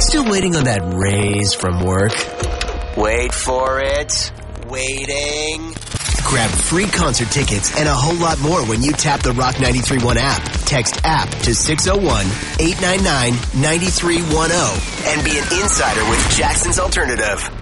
Still waiting on that raise from work? Wait for it. Waiting. Grab free concert tickets and a whole lot more when you tap the Rock 93.1 app. Text app to 601-899-9310 and be an insider with Jackson's Alternative.